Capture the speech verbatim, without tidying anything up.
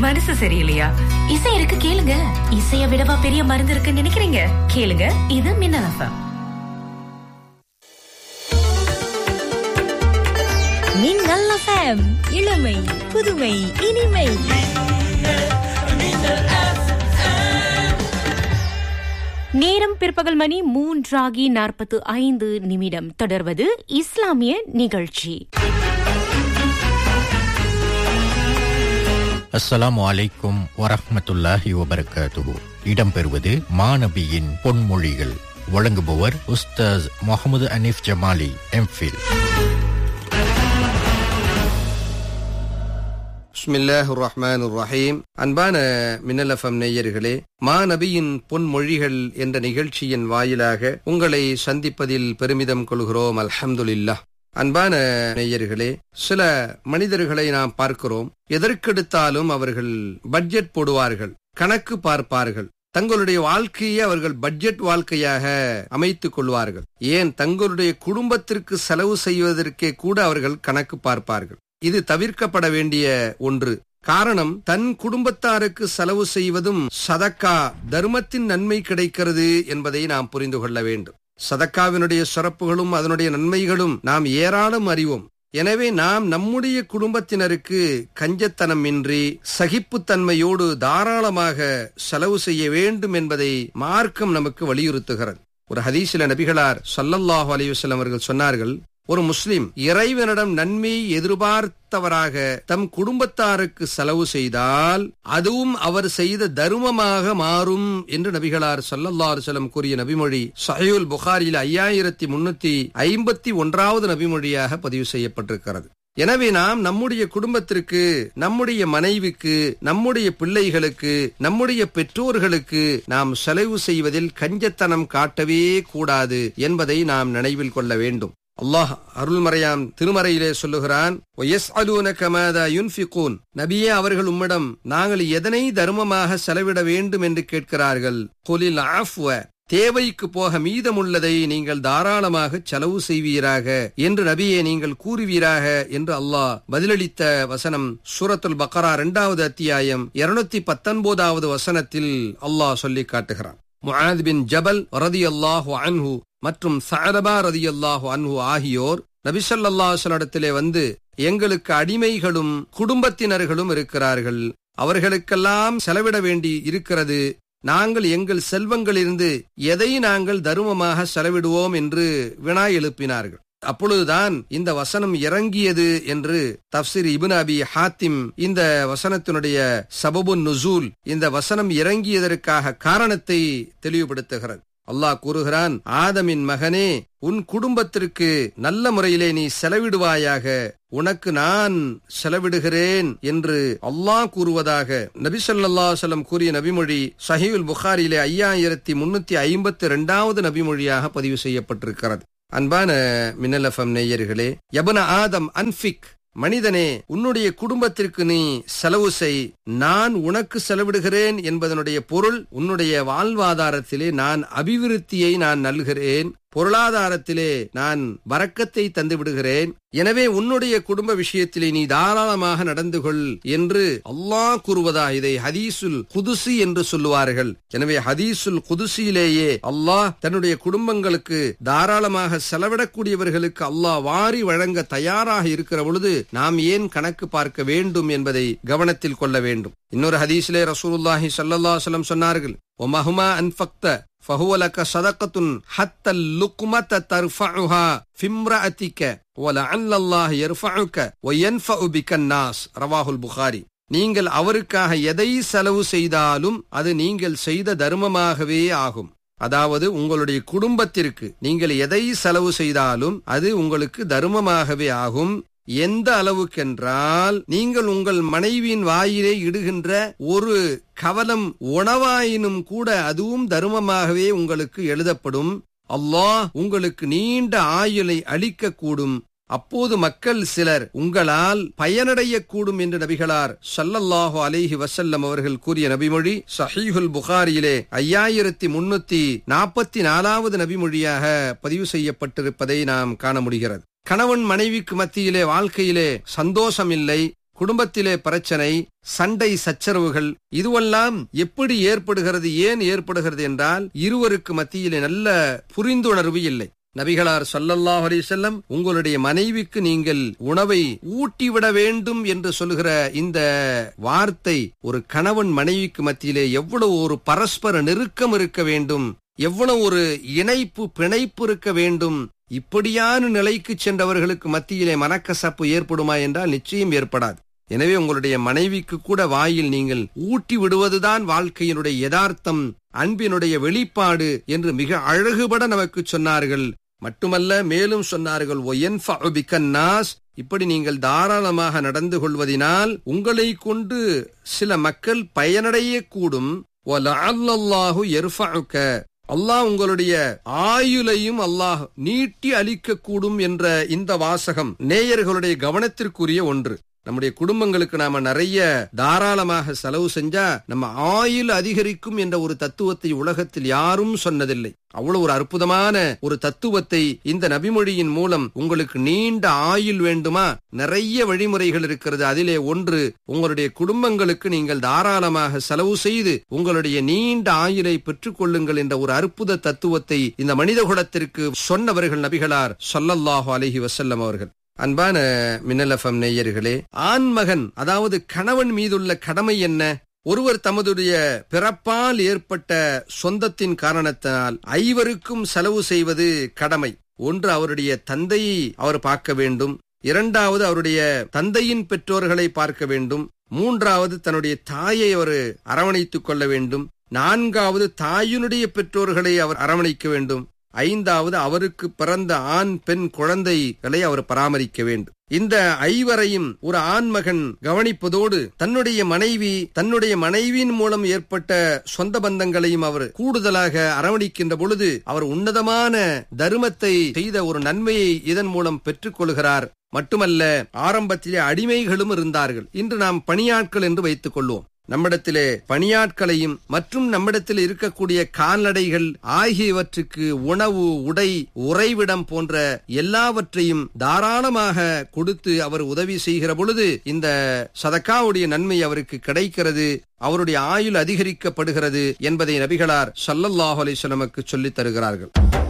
மனசு சரியில்லையா? இசை இருக்கு, கேளுங்க. இசைய விடவா பெரிய மருந்து இருக்குன்னு நினைக்கிறீங்க? கேளுங்க, இது மின்னல் எஃப்எம். மின்னல் எஃப்எம், இளமை புதுமை இனிமை. நேரம் பிற்பகல் மணி மூன்றாகி நாற்பத்து ஐந்து நிமிடம். தொடர்வது இஸ்லாமிய நிகழ்ச்சி. அஸ்ஸலாமு அலைக்கும் வரஹ்மத்துல்லாஹி வபரகாத்துஹு. இடம்பெறுவது மாநபியின் பொன்மொழிகள். வழங்குபவர் உஸ்தாஸ் முகமது அனீஃப் ஜமாலி, எம்ஃபில். பிஸ்மில்லாஹிர் ரஹ்மானிர் ரஹீம். அன்பான மின்னல் எஃப்எம் நேயர்களே, மாநபியின் பொன்மொழிகள் என்ற நிகழ்ச்சியின் வாயிலாக உங்களை சந்திப்பதில் பெருமிதம் கொள்கிறோம். அல்ஹம்துலில்லாஹ். அன்பான நேயர்களே, சில மனிதர்களை நாம் பார்க்கிறோம். எதற்கெடுத்தாலும் அவர்கள் பட்ஜெட் போடுவார்கள், கணக்கு பார்ப்பார்கள். தங்களுடைய வாழ்க்கையை அவர்கள் பட்ஜெட் வாழ்க்கையாக அமைத்துக் கொள்வார்கள். ஏன், தங்களுடைய குடும்பத்திற்கு செலவு செய்வதற்கே கூட அவர்கள் கணக்கு பார்ப்பார்கள். இது தவிர்க்கப்பட வேண்டிய ஒன்று. காரணம், தன் குடும்பத்தாருக்கு செலவு செய்வதும் சதக்கா, தர்மத்தின் நன்மை கிடைக்கிறது என்பதை நாம் புரிந்து கொள்ள வேண்டும். சதக்காவினுடைய சிறப்புகளும் அதனுடைய நன்மைகளும் நாம் ஏராளம் அறிவோம். எனவே நாம் நம்முடைய குடும்பத்தினருக்கு கஞ்சத்தனம் இன்றி சகிப்புத்தன்மையோடு தாராளமாக செலவு செய்ய வேண்டும் என்பதை மார்க்கம் நமக்கு வலியுறுத்துகிறது. ஒரு ஹதீஸில நபிகளார் ஸல்லல்லாஹு அலைஹி வஸல்லம் அவர்கள் சொன்னார்கள், ஒரு முஸ்லிம் இறைவனிடம் நன்மை எதிர்பார்த்தவராக தம் குடும்பத்தாருக்கு செலவு செய்தால் அதுவும் அவர் செய்த தர்மமாக மாறும் என்று நபிகளார் ஸல்லல்லாஹு அலைஹி வஸல்லம் கூறிய நபிமொழி ஸஹீஹுல் புகாரியில் ஐயாயிரத்தி முன்னூத்தி ஐம்பத்தி ஒன்றாவது நபிமொழியாக பதிவு செய்யப்பட்டிருக்கிறது. எனவே நாம் நம்முடைய குடும்பத்திற்கு, நம்முடைய மனைவிக்கு, நம்முடைய பிள்ளைகளுக்கு, நம்முடைய பெற்றோர்களுக்கு நாம் செலவு செய்வதில் கஞ்சத்தனம் காட்டவே கூடாது என்பதை நாம் நினைவில் கொள்ள வேண்டும். அல்லாஹ் அருள்மறையாம் திருமறையிலே சொல்லுகிறான், நபியே, அவர்கள் உம்மிடம் நாங்கள் எதனை தர்மமாக செலவிட வேண்டும் என்று கேட்கிறார்கள். குலில் ஆஃப்வ, தேவைக்கு போக மீதமுள்ளதை நீங்கள் தாராளமாக செலவு செய்வீராக என்று நபியே நீங்கள் கூறுவீராக என்று அல்லாஹ் பதிலளித்த வசனம் சூரத்துல் பக்ரா இரண்டாவது அத்தியாயம் இருநூத்தி பத்தொன்பதாவது வசனத்தில் அல்லாஹ் சொல்லி காட்டுகிறான். முஆத் பின் ஜபல் ரலியல்லாஹு அன்ஹு மற்றும் ஸஅலபா ரலியல்லாஹு அன்ஹு ஆகியோர் நபி ஸல்லல்லாஹு அலைஹி வஸல்லம் இடத்திலே வந்து, எங்களுக்கு அடிமைகளும் குடும்பத்தினர்களும் இருக்கிறார்கள், அவர்களுக்கெல்லாம் செலவிட வேண்டி இருக்கிறது, நாங்கள் எங்கள் செல்வங்களிலிருந்து எதை நாங்கள் தர்மமாக செலவிடுவோம் என்று வினா எழுப்பினார்கள். அப்பொழுதுதான் இந்த வசனம் இறங்கியது என்று தஃப்சீர் இப்னு அபி ஹாத்திம் இந்த வசனத்தினுடைய சபபுன் நுசூல், இந்த வசனம் இறங்கியதற்காக காரணத்தை தெளிவுபடுத்துகிறது. அல்லாஹ் கூறுகிறான், ஆதமின் மகனே, உன் குடும்பத்திற்கு நல்ல முறையிலே நீ செலவிடுவாயாக, உனக்கு நான் செலவிடுகிறேன் என்று அல்லாஹ் கூறுவதாக நபி ஸல்லல்லாஹு அலைஹி வஸல்லம் கூறிய நபிமொழி ஸஹீஹுல் புகாரியிலே ஐயாயிரத்தி முன்னூத்தி ஐம்பத்தி இரண்டாவது நபிமொழியாக பதிவு செய்யப்பட்டிருக்கிறது. அன்பான மின்னல் எஃப்எம் நேயர்களே, யப்ன ஆதம் அன்ஃபிக், மனிதனே, உன்னுடைய குடும்பத்திற்கு நீ செலவு செய், நான் உனக்கு செலவிடுகிறேன் என்பதனுடைய பொருள், உன்னுடைய வாழ்வாதாரத்திலே நான் அபிவிருத்தியை நான் நல்கிறேன், பொருளாதாரத்திலே நான் பரக்கத்தை தந்து விடுகிறேன். எனவே உன்னுடைய குடும்ப விஷயத்திலே நீ தாராளமாக நடந்து கொள் என்று அல்லாஹ் கூறுவதா இதை ஹதீசுல் குதுசி என்று சொல்லுவார்கள். எனவே ஹதீசுல் குதுசியிலேயே அல்லாஹ் தன்னுடைய குடும்பங்களுக்கு தாராளமாக செலவிடக்கூடியவர்களுக்கு அல்லாஹ் வாரி வழங்க தயாராக இருக்கிற பொழுது நாம் ஏன் கணக்கு பார்க்க வேண்டும் என்பதை கவனத்தில் கொள்ள வேண்டும். இன்னொரு ஹதீஸிலே ரசூலுல்லாஹி ஸல்லல்லாஹு அலைஹி வஸல்லம் சொன்னார்கள், ஒமஹுமா அன்ஃபக்த فهو لك صدقة حتى اللقمة ترفعها في امرأتك ولعل الله يرفعك وينفع بك الناس. رواه البخاري. நீங்கள் அவருக்காக எதை செலவு செய்தாலும் அது நீங்கள் செய்த தர்மமாகவே ஆகும். அதாவது உங்களுடைய குடும்பத்திற்கு நீங்கள் எதை செலவு செய்தாலும் அது உங்களுக்கு தர்மமாகவே ஆகும். எந்த அளவுக்கென்றால், நீங்கள் உங்கள் மனைவியின் வாயிலே இடுகின்ற ஒரு கவலம் உணவாயினும் கூட அதுவும் தர்மமாகவே உங்களுக்கு எழுதப்படும். அல்லாஹ் உங்களுக்கு நீண்ட ஆயுளை அளிக்க கூடும். அப்போது மக்கள் சிலர் உங்களால் பயனடையக்கூடும் என்று நபிகளார் ஸல்லல்லாஹு அலைஹி வஸல்லம் அவர்கள் கூறிய நபிமொழி ஸஹீஹுல் புகாரியிலே ஐயாயிரத்தி முன்னூத்தி நாற்பத்தி நாலாவது நபிமொழியாக பதிவு செய்யப்பட்டிருப்பதை நாம் காண முடிகிறது. கணவன் மனைவிக்கு மத்தியிலே வாழ்க்கையிலே சந்தோஷம் இல்லை, குடும்பத்திலே பிரச்சனை, சண்டை சச்சரவுகள் இதுவெல்லாம் எப்படி ஏற்படுகிறது, ஏன் ஏற்படுகிறது என்றால் இருவருக்கு மத்தியிலே நல்ல புரிந்துணர்வு இல்லை. நபிகளார் ஸல்லல்லாஹு அலைஹி வஸல்லம் உங்களுடைய மனைவிக்கு நீங்கள் உணவை ஊட்டிவிட வேண்டும் என்று சொல்லுகிற இந்த வார்த்தை ஒரு கணவன் மனைவிக்கு மத்தியிலே எவ்வளவு ஒரு பரஸ்பர நெருக்கம் இருக்க வேண்டும், எவ்வளவு ஒரு இணைப்பு பிணைப்பு இருக்க வேண்டும். இப்படியான நிலைக்கு சென்றவர்களுக்கு மத்தியிலே மனக்கசப்பு ஏற்படுமா என்றால் நிச்சயம் ஏற்படாது. எனவே உங்களுடைய மனைவிக்கு கூட வாயில் நீங்கள் ஊட்டி விடுவதுதான் வாழ்க்கையினுடைய யதார்த்தம், அன்பினுடைய வெளிப்பாடு என்று மிக அழகுபட நமக்கு சொன்னார்கள். மட்டுமல்ல, மேலும் சொன்னார்கள், ஒயன்ஃபஉ பிக்கன்னாஸ், இப்படி நீங்கள் தாராளமாக நடந்து கொள்வதினால் உங்களை கொண்டு சில மக்கள் பயனடைய கூடும். வலஅல்லல்லாஹு யர்ஃபஉக, அல்லாஹ் உங்களுடைய ஆயுளையும் அல்லாஹ் நீட்டி அளிக்க கூடும் என்ற இந்த வாசகம் நேயர்களுடைய கவனத்திற்குரிய ஒன்று. நம்முடைய குடும்பங்களுக்கு நாம நிறைய தாராளமாக செலவு செஞ்சா நம்ம ஆயுள் அதிகரிக்கும் என்ற ஒரு தத்துவத்தை உலகத்தில் யாரும் சொன்னதில்லை. அவ்வளவு ஒரு அற்புதமான ஒரு தத்துவத்தை இந்த நபிமொழியின் மூலம், உங்களுக்கு நீண்ட ஆயுள் வேண்டுமா, நிறைய வழிமுறைகள் இருக்கிறது. அதிலே ஒன்று, உங்களுடைய குடும்பங்களுக்கு நீங்கள் தாராளமாக செலவு செய்து உங்களுடைய நீண்ட ஆயுளை பெற்றுக் கொள்ளுங்கள் என்ற ஒரு அற்புத தத்துவத்தை இந்த மனித குலத்திற்கு சொன்னவர்கள் நபிகளார் ஸல்லல்லாஹு அலைஹி வஸல்லம் அவர்கள். அன்பான மின்னல் எஃப்எம் நேயர்களே, ஆண்மகன் அதாவது கணவன் மீதுள்ள கடமை என்ன? ஒருவர் தமதுடைய பிறப்பால் ஏற்பட்ட சொந்தத்தின் காரணத்தினால் ஐவருக்கும் செலவு செய்வது கடமை. ஒன்று, அவருடைய தந்தையை அவர் பார்க்க வேண்டும். இரண்டாவது, அவருடைய தந்தையின் பெற்றோர்களை பார்க்க வேண்டும். மூன்றாவது, தன்னுடைய தாயை அவர் அரவணைத்துக் கொள்ள வேண்டும். நான்காவது, தாயினுடைய பெற்றோர்களை அவர் அரவணைக்க வேண்டும். ஐந்தாவது, அவருக்கு பிறந்த ஆண் பெண் குழந்தைகளை அவர் பராமரிக்க வேண்டும். இந்த ஐவரையும் ஒரு ஆண்மகன் கவனிப்பதோடு தன்னுடைய மனைவி, தன்னுடைய மனைவியின் மூலம் ஏற்பட்ட சொந்த பந்தங்களையும் அவர் கூடுதலாக அரவணைக்கின்ற பொழுது அவர் உன்னதமான தர்மத்தை செய்த ஒரு நன்மையை இதன் மூலம் பெற்றுக் கொள்கிறார். மட்டுமல்ல, ஆரம்பத்திலே அடிமைகளும் இருந்தார்கள். இன்று நாம் பணியாட்கள் என்று வைத்துக் கொள்வோம். நம்மிடத்திலே பணியாட்களையும் மற்றும் நம்மிடத்தில் இருக்கக்கூடிய கால்நடைகள் ஆகியவற்றுக்கு உணவு, உடை, உறைவிடம் போன்ற எல்லாவற்றையும் தாராளமாக கொடுத்து அவர் உதவி செய்கிற பொழுது இந்த சதக்காவுடைய நன்மை அவருக்கு கிடைக்கிறது, அவருடைய ஆயுள் அதிகரிக்கப்படுகிறது என்பதை நபிகளார் ஸல்லல்லாஹு அலைஹி வஸல்லம் சொல்லித் தருகிறார்கள்.